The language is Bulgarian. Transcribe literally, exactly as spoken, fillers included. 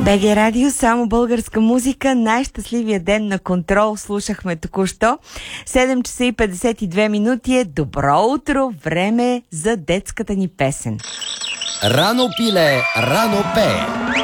БГ Радио, само българска музика. Най-щастливия ден на Контрол слушахме току-що. седем часа и петдесет и две минути е добро утро, време за детската ни песен. Рано пиле, рано пее.